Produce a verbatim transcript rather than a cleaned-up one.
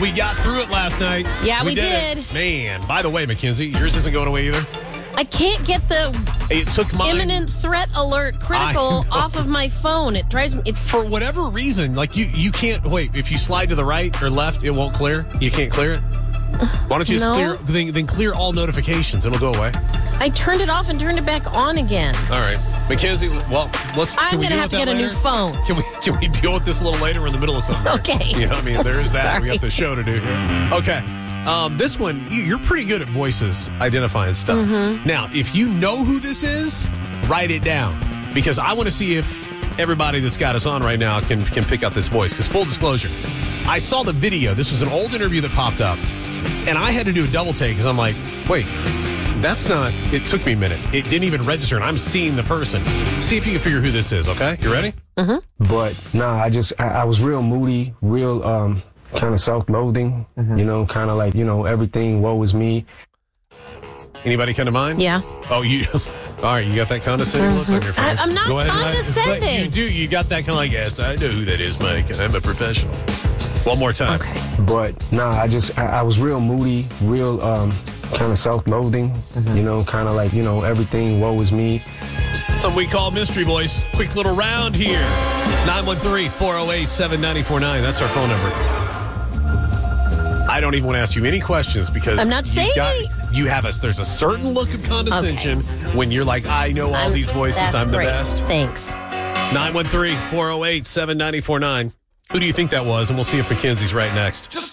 We got through it last night. Yeah, we, we did. did. It. Man, by the way, Mackenzie, yours isn't going away either. I can't get the it took mine. imminent threat alert critical off of my phone. It drives me. It's for whatever reason. Like you, you can't wait. If you slide to the right or left, it won't clear. You can't clear it. Why don't you just no. clear then, then clear all notifications? It'll go away. I turned it off and turned it back on again. All right, Mackenzie. Well, let's. I'm going to have to get later? a new phone. Can we can we deal with this a little later? We're in the middle of something. Okay. You know what I mean? There is that. We have the show to do here. Okay. Um, this one, you, you're pretty good at voices identifying stuff. Mm-hmm. Now, if you know who this is, write it down because I want to see if everybody that's got us on right now can can pick out this voice. Because full disclosure, I saw the video. This was an old interview that popped up, and I had to do a double take because I'm like, wait, that's not. It took me a minute. It didn't even register, and I'm seeing the person. See if you can figure who this is. Okay, you ready? Mm-hmm. But nah, I just I, I was real moody, real um. kind of self-loathing, mm-hmm. you know, kind of like, you know, everything, woe is me. Anybody come to mind? Yeah. Oh, you, all right, you got that condescending mm-hmm. look on your face? I, I'm not Go ahead condescending. And you do, you got that kind of like, yes, I know who that is, Mike, and I'm a professional. One more time. Okay. But, nah, I just, I, I was real moody, real um, kind of self-loathing, mm-hmm. you know, kind of like, you know, everything, woe is me. Something we call Mystery Boys. Quick little round here. nine one three, four oh eight, seven nine four nine. That's our phone number. I don't even want to ask you any questions because I'm not saying got, you have us. There's a certain look of condescension okay. when you're like, I know all I'm, these voices. I'm the great. best. Thanks. nine one three, four oh eight, seven nine four nine. Who do you think that was? And we'll see if Mackenzie's right next. Just